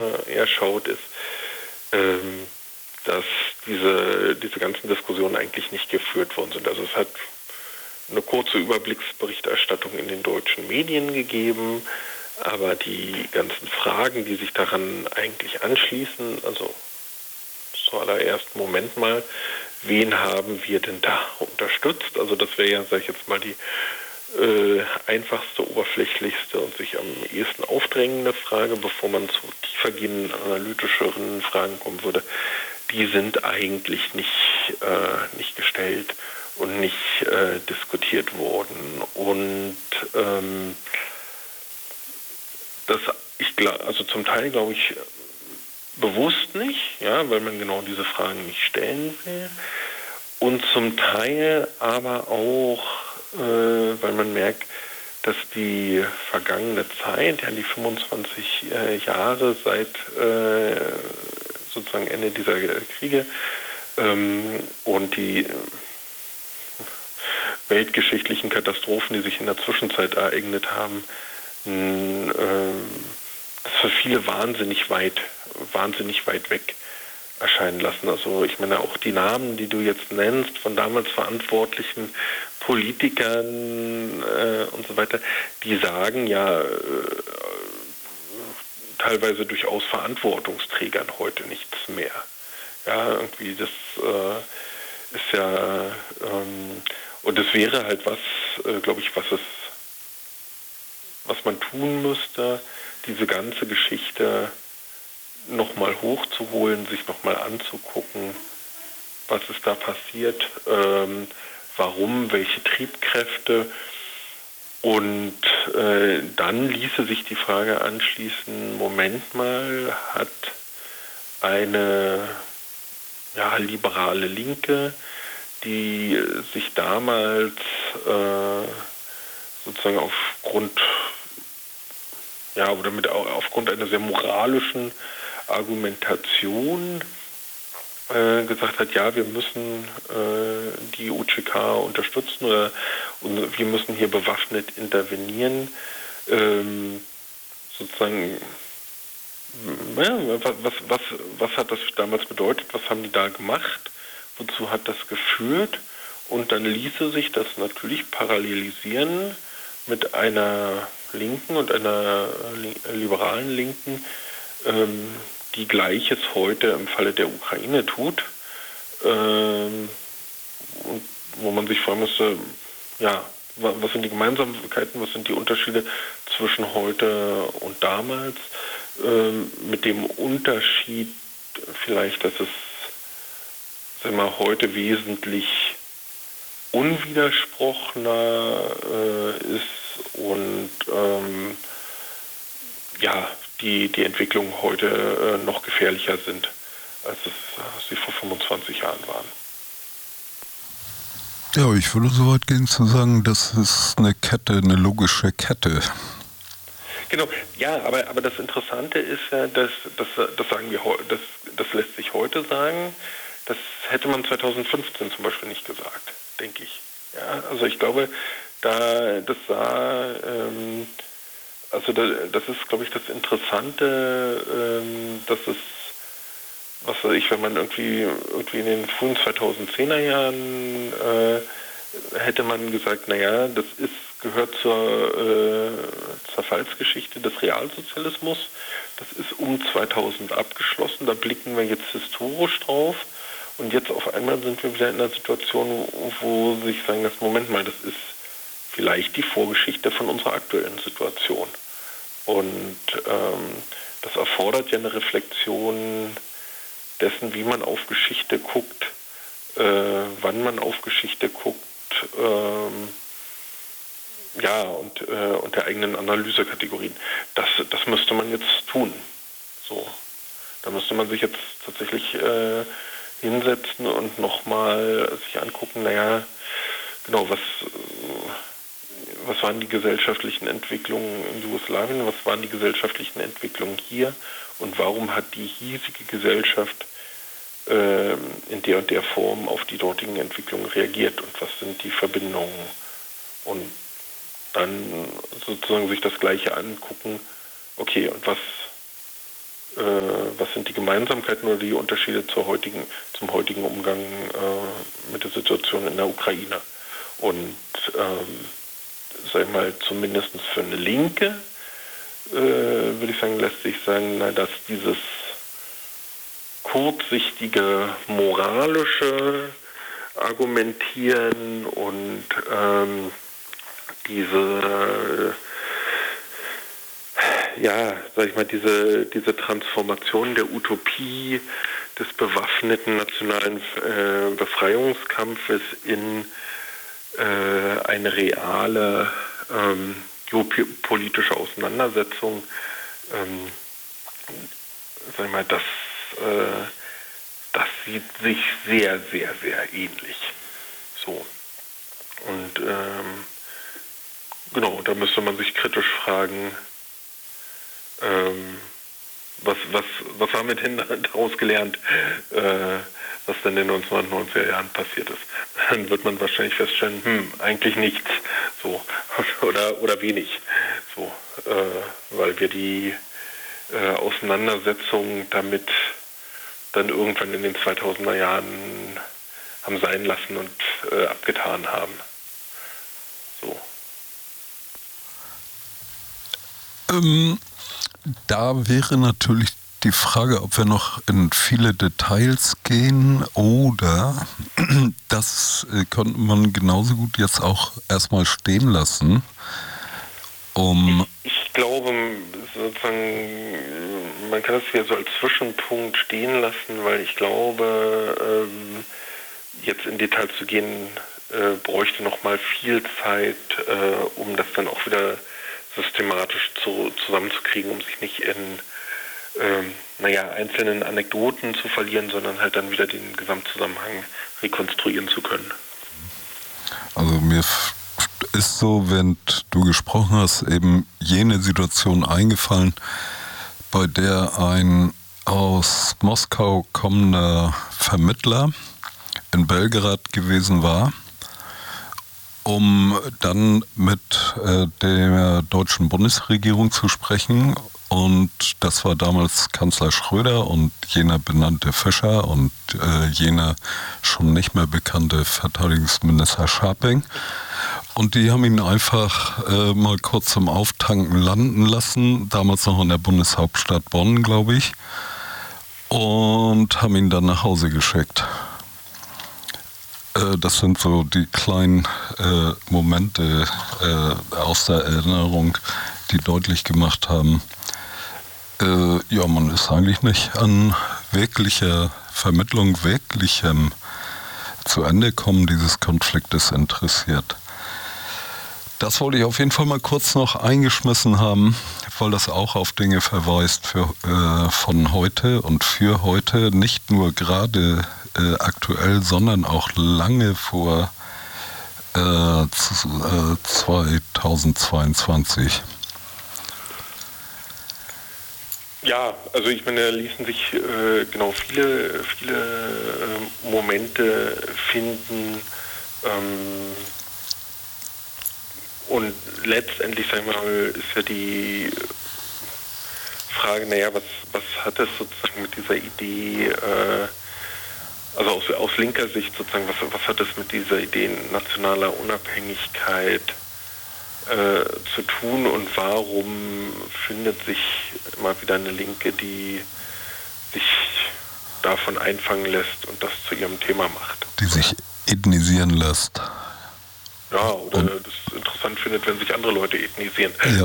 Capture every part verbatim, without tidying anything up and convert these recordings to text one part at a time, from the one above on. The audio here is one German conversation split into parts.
eher schaut, ist, ähm, dass diese, diese ganzen Diskussionen eigentlich nicht geführt worden sind. Also es hat eine kurze Überblicksberichterstattung in den deutschen Medien gegeben, aber die ganzen Fragen, die sich daran eigentlich anschließen, also zuallererst, Moment mal, wen haben wir denn da unterstützt? Also das wäre ja, sage ich jetzt mal, die äh, einfachste, oberflächlichste und sich am ehesten aufdrängende Frage, bevor man zu tiefergehenden, analytischeren Fragen kommen würde. Die sind eigentlich nicht, äh, nicht gestellt und nicht äh, diskutiert worden. Und ähm, das, ich glaube, also zum Teil glaube ich bewusst nicht, ja, weil man genau diese Fragen nicht stellen will. Und zum Teil aber auch, äh, weil man merkt, dass die vergangene Zeit, ja, die fünfundzwanzig äh, Jahre seit äh, sozusagen Ende dieser Kriege ähm, und die weltgeschichtlichen Katastrophen, die sich in der Zwischenzeit ereignet haben, mh, äh, das für viele wahnsinnig weit, wahnsinnig weit weg erscheinen lassen. Also ich meine, auch die Namen, die du jetzt nennst, von damals verantwortlichen Politikern äh, und so weiter, die sagen ja äh, teilweise durchaus Verantwortungsträgern heute nichts mehr. Ja, irgendwie das äh, ist ja ähm, und es wäre halt was, äh, glaube ich, was es was man tun müsste, diese ganze Geschichte nochmal hochzuholen, sich nochmal anzugucken, was ist da passiert, ähm, warum, welche Triebkräfte. Und äh, dann ließe sich die Frage anschließen, Moment mal, hat eine ja, liberale Linke, die sich damals äh, sozusagen aufgrund ja, oder mit aufgrund einer sehr moralischen Argumentation äh, gesagt hat, ja, wir müssen äh, die U C K unterstützen oder und wir müssen hier bewaffnet intervenieren. Ähm, sozusagen, ja, was, was, was hat das damals bedeutet? Was haben die da gemacht? Wozu hat das geführt? Und dann ließe sich das natürlich parallelisieren mit einer Linken und einer liberalen Linken, ähm, die Gleiches heute im Falle der Ukraine tut, ähm, und wo man sich fragen müsste, ja, was sind die Gemeinsamkeiten, was sind die Unterschiede zwischen heute und damals, ähm, mit dem Unterschied vielleicht, dass es sagen wir, heute wesentlich unwidersprochener äh, ist und ähm, ja, die, die Entwicklungen heute äh, noch gefährlicher sind, als es äh, sie vor fünfundzwanzig Jahren waren. Ja, ich würde so weit gehen zu sagen, das ist eine Kette, eine logische Kette. Genau, ja, aber, aber das Interessante ist ja, dass, dass das sagen wir das, das lässt sich heute sagen, das hätte man zweitausendfünfzehn zum Beispiel nicht gesagt, denke ich. Ja, also ich glaube, da das sah, ähm, also da, das ist, glaube ich, das Interessante, ähm, dass es, was weiß ich, wenn man irgendwie irgendwie in den frühen zweitausendzehner Jahren äh, hätte man gesagt, naja, das ist gehört zur äh, Zerfallsgeschichte des Realsozialismus. Das ist um zweitausend abgeschlossen. Da blicken wir jetzt historisch drauf. Und jetzt auf einmal sind wir wieder in einer Situation, wo sich sagen, das Moment mal, das ist vielleicht die Vorgeschichte von unserer aktuellen Situation. Und ähm, das erfordert ja eine Reflexion dessen, wie man auf Geschichte guckt, äh, wann man auf Geschichte guckt, ähm, ja, und, äh, und der eigenen Analysekategorien. Das, das müsste man jetzt tun. So. Da müsste man sich jetzt tatsächlich äh, hinsetzen und nochmal sich angucken, naja, genau, was, was waren die gesellschaftlichen Entwicklungen in Jugoslawien, was waren die gesellschaftlichen Entwicklungen hier und warum hat die hiesige Gesellschaft äh, in der und der Form auf die dortigen Entwicklungen reagiert und was sind die Verbindungen und dann sozusagen sich das Gleiche angucken, okay, und was äh, was sind die Gemeinsamkeiten oder die Unterschiede zur heutigen, zum heutigen Umgang äh, mit der Situation in der Ukraine. Und ähm, sag ich mal, zumindest für eine Linke, äh, würde ich sagen, lässt sich sagen, na, dass dieses kurzsichtige moralische Argumentieren und ähm, diese ja, sag ich mal, diese, diese Transformation der Utopie des bewaffneten nationalen äh, Befreiungskampfes in äh, eine reale ähm, geopolitische Auseinandersetzung, ähm, sag ich mal, das, äh, das sieht sich sehr, sehr, sehr ähnlich. So. Und ähm, genau, da müsste man sich kritisch fragen, ähm, was, was, was haben wir denn daraus gelernt, äh, was denn in den neunzehnhundertneunziger Jahren passiert ist. Dann wird man wahrscheinlich feststellen, hm, eigentlich nichts, so, oder, oder wenig, so, äh, weil wir die äh, Auseinandersetzung damit dann irgendwann in den zweitausender Jahren haben sein lassen und äh, abgetan haben. So. Ähm, da wäre natürlich die Frage, ob wir noch in viele Details gehen oder das äh, könnte man genauso gut jetzt auch erstmal stehen lassen. Um ich, ich glaube, sozusagen, man kann es hier so als Zwischenpunkt stehen lassen, weil ich glaube, ähm, jetzt in Details zu gehen, äh, bräuchte noch mal viel Zeit, äh, um das dann auch wieder systematisch zu, zusammenzukriegen, um sich nicht in ähm, naja, einzelnen Anekdoten zu verlieren, sondern halt dann wieder den Gesamtzusammenhang rekonstruieren zu können. Also mir ist so, wenn du gesprochen hast, eben jene Situation eingefallen, bei der ein aus Moskau kommender Vermittler in Belgrad gewesen war, um dann mit äh, der deutschen Bundesregierung zu sprechen. Und das war damals Kanzler Schröder und jener benannte Fischer und äh, jener schon nicht mehr bekannte Verteidigungsminister Scharping. Und die haben ihn einfach äh, mal kurz zum Auftanken landen lassen, damals noch in der Bundeshauptstadt Bonn, glaube ich, und haben ihn dann nach Hause geschickt. Äh, das sind so die kleinen äh, Momente äh, aus der Erinnerung, die deutlich gemacht haben, äh, ja, man ist eigentlich nicht an wirklicher Vermittlung, wirklichem zu Ende kommen dieses Konfliktes interessiert. Das wollte ich auf jeden Fall mal kurz noch eingeschmissen haben, weil das auch auf Dinge verweist für, äh, von heute und für heute, nicht nur gerade äh, aktuell, sondern auch lange vor äh, zweitausendzweiundzwanzig. Ja, also ich meine, da ließen sich äh, genau viele, viele äh, Momente finden, ähm, und letztendlich, sagen wir mal, ist ja die Frage, naja, was, was hat es sozusagen mit dieser Idee, äh, also aus, aus linker Sicht sozusagen, was, was hat es mit dieser Idee nationaler Unabhängigkeit äh, zu tun und warum findet sich immer wieder eine Linke, die sich davon einfangen lässt und das zu ihrem Thema macht? Die sich ethnisieren lässt. Ja, oder und das interessant findet, wenn sich andere Leute ethnisieren. Ja.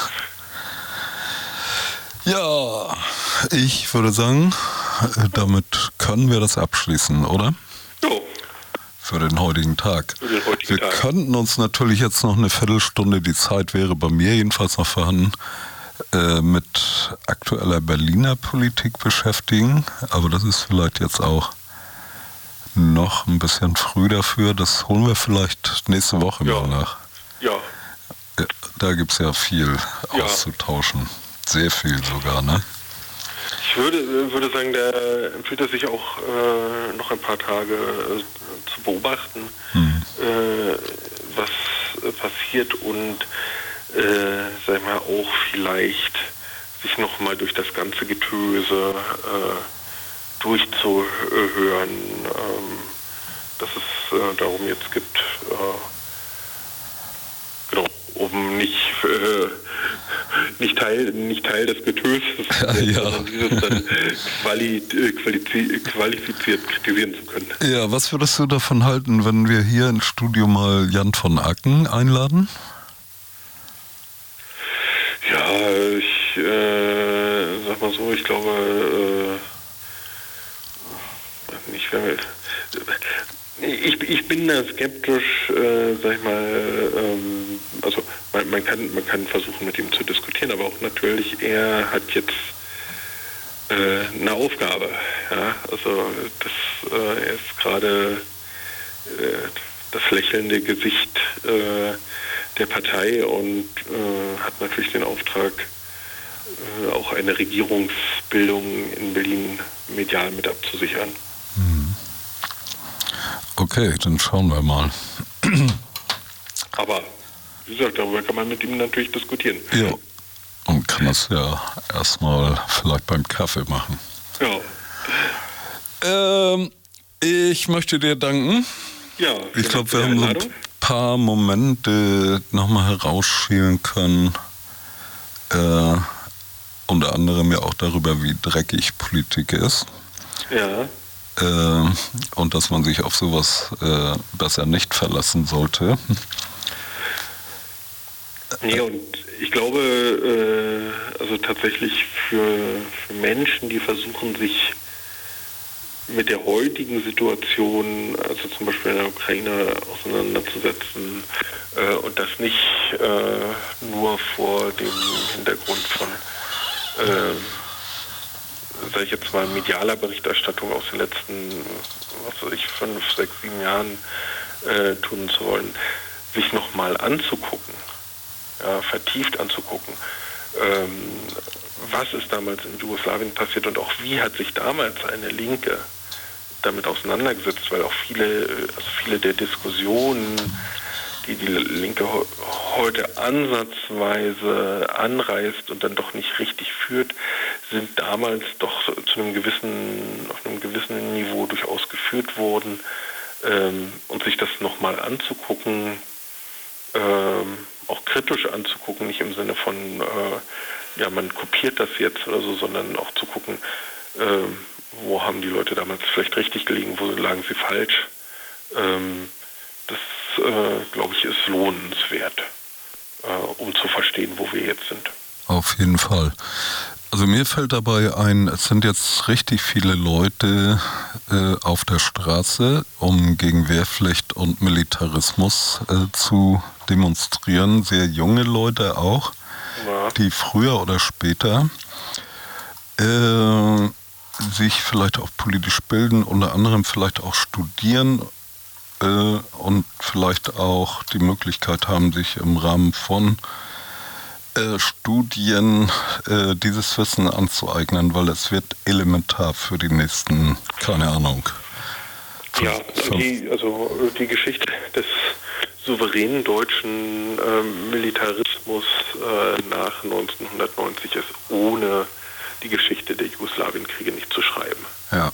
Ja, ich würde sagen, damit können wir das abschließen, oder? Jo. Für den heutigen Tag. Für den heutigen wir Tag. könnten uns natürlich jetzt noch eine Viertelstunde, die Zeit wäre bei mir jedenfalls noch vorhanden, äh, mit aktueller Berliner Politik beschäftigen, aber das ist vielleicht jetzt auch noch ein bisschen früh dafür. Das holen wir vielleicht nächste Woche ja. mal nach. Ja. Da gibt es ja viel ja. auszutauschen. Sehr viel sogar, ne? Ich würde, würde sagen, da empfiehlt es sich auch äh, noch ein paar Tage äh, zu beobachten, hm. äh, was äh, passiert und äh, sag mal auch vielleicht sich nochmal durch das ganze Getöse äh, durchzuhören, ähm, dass es äh, darum jetzt gibt, äh, genau, um nicht, äh, nicht, Teil, nicht Teil des Getöses, ja, ja. sondern dieses dann quali, quali, qualifiziert kritisieren zu können. Ja, was würdest du davon halten, wenn wir hier ins Studio mal Jan von Acken einladen? Ja, ich äh, sag mal so, ich glaube, äh, nicht, wenn wir, ich, ich bin da skeptisch, äh, sag ich mal, ähm, also man, man, kann, man kann versuchen, mit ihm zu diskutieren, aber auch natürlich, er hat jetzt äh, eine Aufgabe. Ja? Also das, äh, er ist gerade äh, das lächelnde Gesicht äh, der Partei und äh, hat natürlich den Auftrag, äh, auch eine Regierungsbildung in Berlin medial mit abzusichern. Okay, dann schauen wir mal. Aber, wie gesagt, darüber kann man mit ihm natürlich diskutieren. Ja, und kann das ja erstmal vielleicht beim Kaffee machen. Ja. Ähm, ich möchte dir danken. Ja, ich glaube, wir haben so ein paar Momente nochmal herausschälen können. Äh, unter anderem ja auch darüber, wie dreckig Politik ist. Ja. Äh, und dass man sich auf sowas äh, besser nicht verlassen sollte. Nee, und ich glaube, äh, also tatsächlich für, für Menschen, die versuchen, sich mit der heutigen Situation, also zum Beispiel in der Ukraine, auseinanderzusetzen äh, und das nicht äh, nur vor dem Hintergrund von, äh, sage ich jetzt mal, medialer Berichterstattung aus den letzten, was weiß ich, fünf, sechs, sieben Jahren äh, tun zu wollen, sich nochmal anzugucken, ja, vertieft anzugucken, ähm, was ist damals in Jugoslawien passiert und auch wie hat sich damals eine Linke damit auseinandergesetzt, weil auch viele, also viele der Diskussionen, die die Linke heute ansatzweise anreißt und dann doch nicht richtig führt, sind damals doch zu einem gewissen, auf einem gewissen Niveau durchaus geführt worden. Ähm, und sich das nochmal anzugucken, ähm, auch kritisch anzugucken, nicht im Sinne von, äh, ja, man kopiert das jetzt oder so, sondern auch zu gucken, äh, wo haben die Leute damals vielleicht richtig gelegen, wo lagen sie falsch. Ähm, das, äh, glaube ich, ist lohnenswert, äh, um zu verstehen, wo wir jetzt sind. Auf jeden Fall. Also mir fällt dabei ein, es sind jetzt richtig viele Leute äh, auf der Straße, um gegen Wehrpflicht und Militarismus äh, zu demonstrieren. Sehr junge Leute auch, ja, die früher oder später äh, sich vielleicht auch politisch bilden, unter anderem vielleicht auch studieren äh, und vielleicht auch die Möglichkeit haben, sich im Rahmen von Äh, Studien äh, dieses Wissen anzueignen, weil es wird elementar für die nächsten, keine Ahnung. Ja, die, also die Geschichte des souveränen deutschen äh, Militarismus äh, nach neunzehnhundertneunzig ist ohne die Geschichte der Jugoslawienkriege nicht zu schreiben. Ja.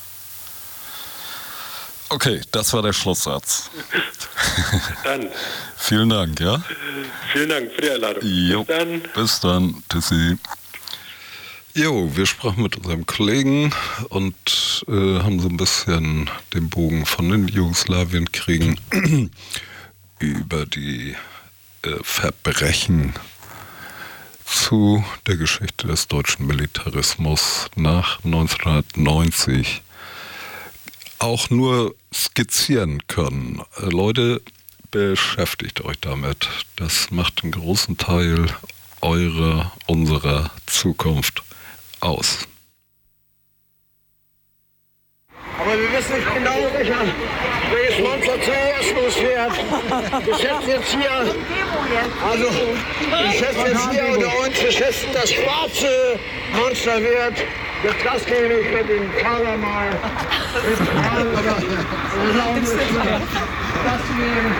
Okay, das war der Schlusssatz. Dann. Vielen Dank, ja? Vielen Dank für die Einladung. Jo, bis dann. Bis dann. Tschüssi. Jo, wir sprachen mit unserem Kollegen und äh, haben so ein bisschen den Bogen von den Jugoslawienkriegen über die äh, Verbrechen zu der Geschichte des deutschen Militarismus nach neunzehnhundertneunzig auch nur skizzieren können. Äh, Leute, beschäftigt euch damit. Das macht einen großen Teil eurer, unserer Zukunft aus. Aber wir wissen nicht genau, welcher, welches Monster zuerst losfährt. Wir schätzen jetzt hier, also ich schätze jetzt hier unter uns, wir schätzen, das schwarze Monster wird. Jetzt das gebe ich mit dem Fahrer mal ins Tal oder das nehmen.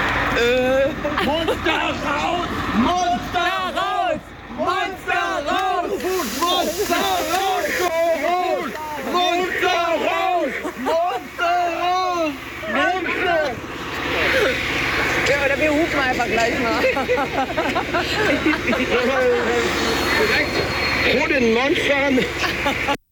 Äh, Monster raus! Monster raus! Monster raus! Oder wir hupen einfach gleich mal. Direkt vor den Monstern